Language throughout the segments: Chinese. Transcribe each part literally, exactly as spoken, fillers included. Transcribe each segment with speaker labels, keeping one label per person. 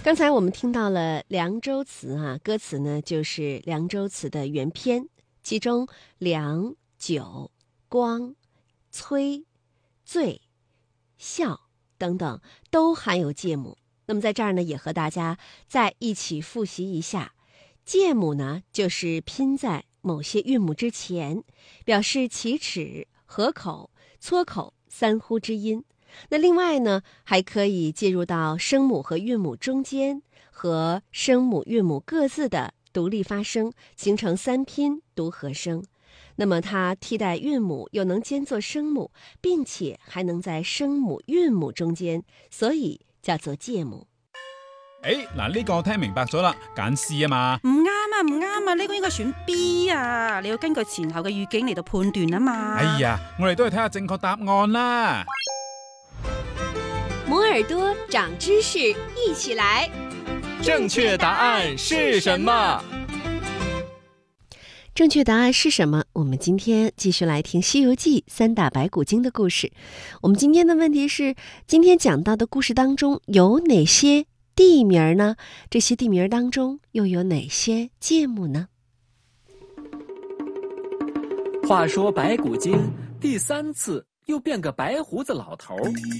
Speaker 1: 刚才我们听到了凉州词啊，歌词呢就是凉州词的原篇，其中凉、酒、光、催、醉、笑等等都含有介母。那么在这儿呢，也和大家再一起复习一下，介母呢就是拼在某些韵母之前，表示起齿、合口、撮口三呼之音。那另外呢，还可以介入到声母和韵母中间，和声母、韵母各自的独立发声，形成三拼读合声。那么它替代韵母，又能兼作声母，并且还能在声母、韵母中間，所以叫做介母。
Speaker 2: 誒，嗱呢個我聽明白咗啦，揀 C 啊嘛。
Speaker 3: 唔啱啊，唔啱啊，呢個應該選 B 啊，你要根據前後嘅語境嚟到判斷啊嘛。
Speaker 2: 哎呀，我哋都係睇下正確答案啦。
Speaker 1: 摩耳朵長知識，一起來。
Speaker 4: 正確答案是什麼？
Speaker 1: 正確答案是什麼？我們今天繼續來聽《西遊記》三打白骨精的故事。我們今天的問題是，今天講到的故事當中有哪些地名呢？這些地名當中又有哪些介母呢？
Speaker 4: 話說白骨精第三次又變個白鬍子老頭，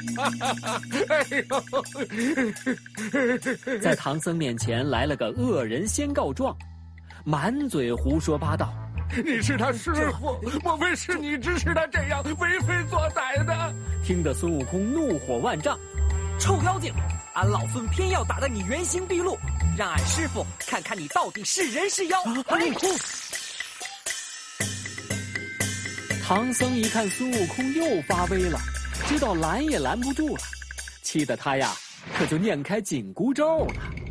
Speaker 4: 在唐僧面前來了個惡人先告狀，滿嘴胡說八道。
Speaker 5: 你是他師父，莫非是你指使他這樣為非作歹的？
Speaker 4: 聽得孫悟空怒火萬丈，
Speaker 6: 臭妖精，俺老孫偏要打得你原形畢露，讓俺師父看看你到底是人是妖。哎，
Speaker 4: 唐僧一看孫悟空又發威了，知道攔也攔不住了，氣得他呀可就念開緊箍咒了。